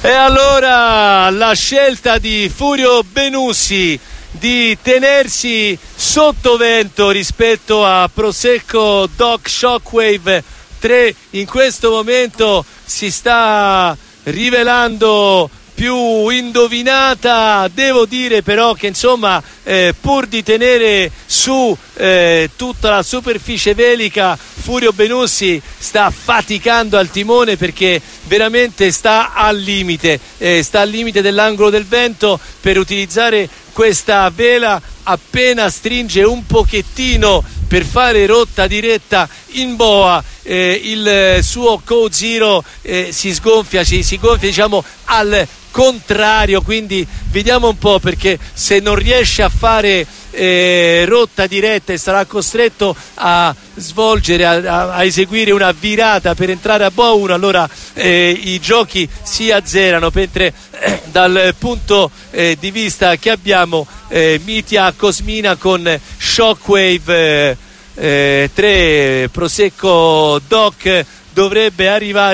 E allora la scelta di Furio Benussi di tenersi sottovento rispetto a Prosecco Doc Shockwave 3 in questo momento si sta rivelando più indovinata. Devo dire però che insomma pur di tenere su tutta la superficie velica, Furio Benussi sta faticando al timone perché veramente sta al limite dell'angolo del vento per utilizzare questa vela. Appena stringe un pochettino per fare rotta diretta in boa, il suo Coe Zero si gonfia diciamo al contrario, quindi vediamo un po', perché se non riesce a fare rotta diretta e sarà costretto a svolgere, a eseguire una virata per entrare a boa 1, allora i giochi si azzerano, mentre dal punto di vista che abbiamo Mitja Kosmina con Shockwave 3 Prosecco Doc dovrebbe arrivare